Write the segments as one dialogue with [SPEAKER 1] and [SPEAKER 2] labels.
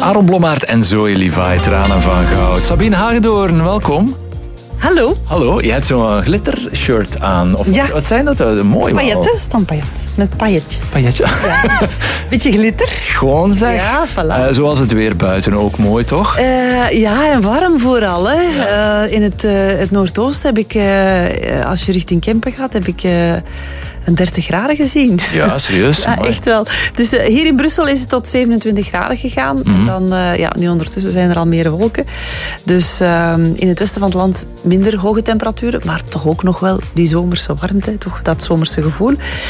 [SPEAKER 1] Aaron Blommaert en Zoe Levi, Tranen van Goud. Sabine Hagedoorn, welkom.
[SPEAKER 2] Hallo.
[SPEAKER 1] Hallo, je hebt zo'n glittershirt aan. Of
[SPEAKER 2] ja.
[SPEAKER 1] Wat zijn dat? Mooi wel.
[SPEAKER 2] Pailletten, stampailletten. Met pailletjes.
[SPEAKER 1] Pailletje.
[SPEAKER 2] Ja. Beetje glitter.
[SPEAKER 1] Gewoon zeg.
[SPEAKER 2] Ja, voilà.
[SPEAKER 1] Zoals het weer buiten ook mooi, toch?
[SPEAKER 2] Ja, en warm vooral. Hè. Ja. In het Noordoosten heb ik, als je richting Kempen gaat, heb ik een 30 graden gezien.
[SPEAKER 1] Ja, serieus?
[SPEAKER 2] Ja, echt wel. Dus hier in Brussel is het tot 27 graden gegaan. En dan, nu ondertussen zijn er al meer wolken. Dus in het westen van het land minder hoge temperaturen, maar toch ook nog wel die zomerse warmte, toch dat zomerse gevoel.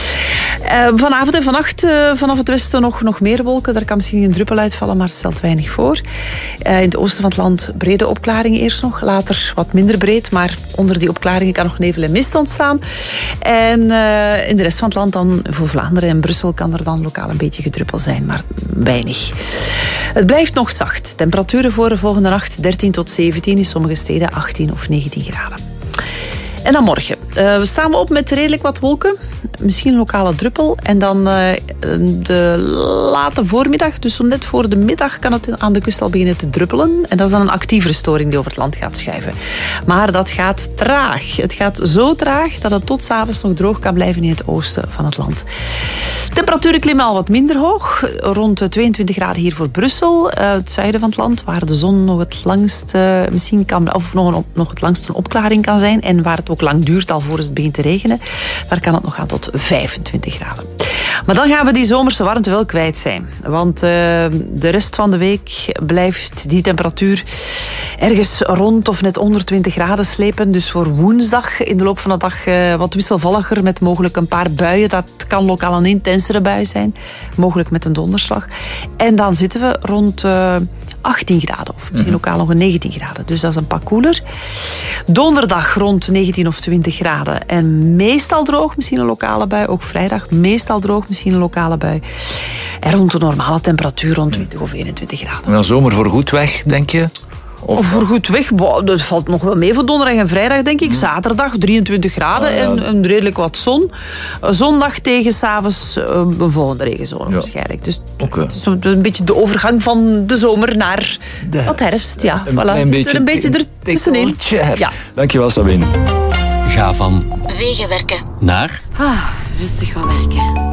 [SPEAKER 2] Vanavond en vannacht vanaf het westen nog meer wolken. Daar kan misschien een druppel uitvallen, maar het stelt weinig voor. In het oosten van het land brede opklaringen eerst nog. Later wat minder breed, maar onder die opklaringen kan nog nevel en mist ontstaan. En in de rest van het land dan, voor Vlaanderen en Brussel, kan er dan lokaal een beetje gedruppel zijn, maar weinig. Het blijft nog zacht. Temperaturen voor de volgende nacht 13 tot 17, in sommige steden 18 of 19 graden. En dan morgen. We staan op met redelijk wat wolken. Misschien een lokale druppel. En dan de late voormiddag, dus zo net voor de middag, kan het aan de kust al beginnen te druppelen. En dat is dan een actievere storing die over het land gaat schuiven. Maar dat gaat traag. Het gaat zo traag dat het tot 's avonds nog droog kan blijven in het oosten van het land. Temperaturen klimmen al wat minder hoog. Rond 22 graden hier voor Brussel. Het zuiden van het land, waar de zon nog het langst misschien kan, of nog het langst een opklaring kan zijn. En waar het ook lang duurt alvorens het begint te regenen. Daar kan het nog gaan tot 25 graden. Maar dan gaan we die zomerse warmte wel kwijt zijn. Want de rest van de week blijft die temperatuur ergens rond of net onder 20 graden slepen. Dus voor woensdag in de loop van de dag wat wisselvalliger met mogelijk een paar buien. Dat kan lokaal een intensere bui zijn. Mogelijk met een donderslag. En dan zitten we rond 18 graden of misschien lokaal nog een 19 graden. Dus dat is een pak koeler. Donderdag rond 19 of 20 graden. En meestal droog, misschien een lokale bui. Ook vrijdag meestal droog, misschien een lokale bui. En rond de normale temperatuur rond 20 of 21 graden.
[SPEAKER 1] En dan zomer voor goed weg, denk je?
[SPEAKER 2] Of voor goed weg, dat valt nog wel mee voor donderdag en vrijdag, denk ik. Zaterdag 23 graden en redelijk wat zon. Zondag tegen 's avonds een volgende regenzone waarschijnlijk. Dus het is een beetje de overgang van de zomer naar wat herfst. Ja,
[SPEAKER 1] een beetje
[SPEAKER 2] ertussenin.
[SPEAKER 1] Ja. Dankjewel, Sabine.
[SPEAKER 3] Ga van wegenwerken naar
[SPEAKER 2] rustig van werken.